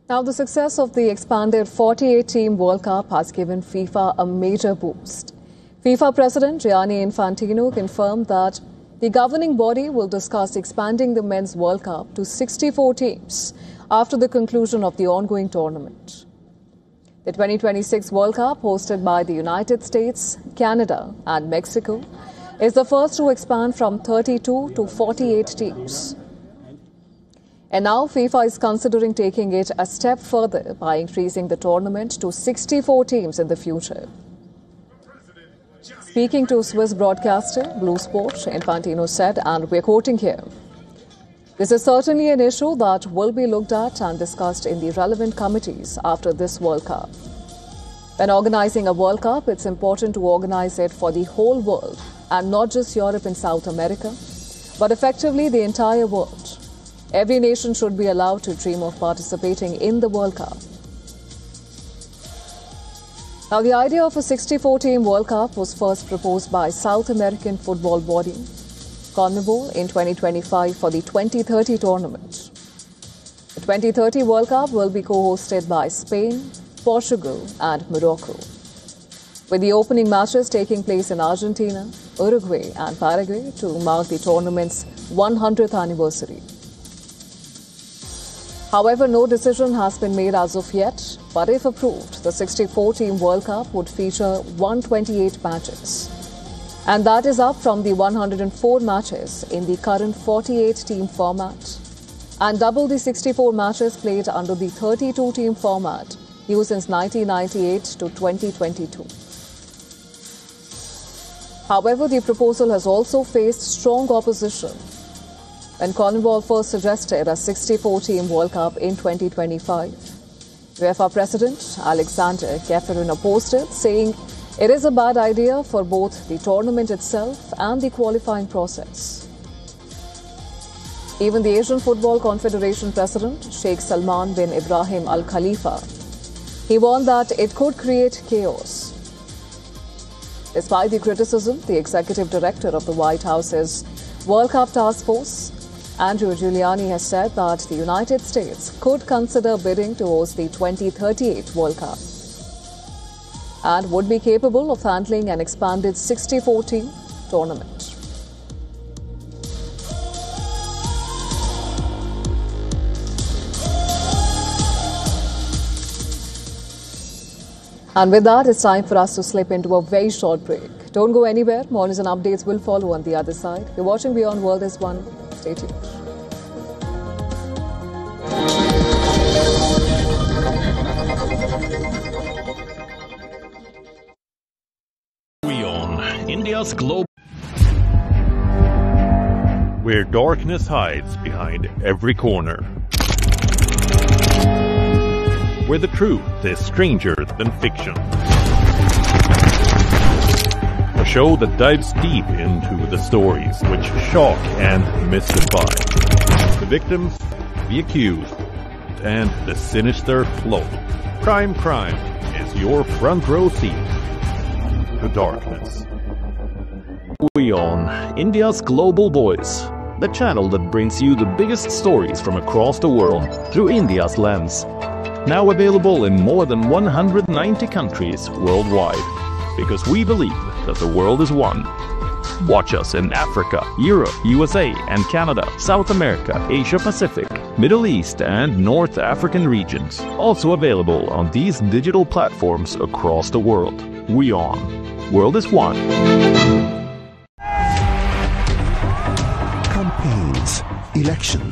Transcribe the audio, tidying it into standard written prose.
Now, the success of the expanded 48-team World Cup has given FIFA a major boost. FIFA President Gianni Infantino confirmed that the governing body will discuss expanding the Men's World Cup to 64 teams after the conclusion of the ongoing tournament. The 2026 World Cup, hosted by the United States, Canada and Mexico, is the first to expand from 32 to 48 teams. And now FIFA is considering taking it a step further by increasing the tournament to 64 teams in the future. Speaking to Swiss broadcaster Blue Sport, Infantino said, and we're quoting here, "This is certainly an issue that will be looked at and discussed in the relevant committees after this World Cup. When organizing a World Cup, it's important to organize it for the whole world and not just Europe and South America, but effectively the entire world. Every nation should be allowed to dream of participating in the World Cup." Now, the idea of a 64-team World Cup was first proposed by South American football body CONMEBOL in 2025 for the 2030 tournament. The 2030 World Cup will be co-hosted by Spain, Portugal and Morocco, with the opening matches taking place in Argentina, Uruguay and Paraguay to mark the tournament's 100th anniversary. However, no decision has been made as of yet, but if approved, the 64-team World Cup would feature 128 matches. And that is up from the 104 matches in the current 48-team format, and double the 64 matches played under the 32-team format used since 1998 to 2022. However, the proposal has also faced strong opposition. When CONMEBOL first suggested a 64-team World Cup in 2025, UEFA President Alexander Ceferin opposed it, saying it is a bad idea for both the tournament itself and the qualifying process. Even the Asian Football Confederation President Sheikh Salman bin Ibrahim Al Khalifa, he warned that it could create chaos. Despite the criticism, the executive director of the White House's World Cup Task Force, Andrew Giuliani, has said that the United States could consider bidding to host the 2038 World Cup and would be capable of handling an expanded 64-team tournament. And with that, it's time for us to slip into a very short break. Don't go anywhere. More news and updates will follow on the other side. You're watching Beyond World is One. Stay tuned. WION, India's global, where darkness hides behind every corner, where the truth is stranger than fiction. A show that dives deep into the stories which shock and mystify, the victims, the accused, and the sinister flow. Prime is your front row seat to darkness. WION, India's global voice, the channel that brings you the biggest stories from across the world through India's lens. Now available in more than 190 countries worldwide, because we believe that the world is one. Watch us in Africa, Europe, USA and Canada, South America, Asia Pacific, Middle East and North African regions. Also available on these digital platforms across the world. WION, World is One. Campaigns, elections.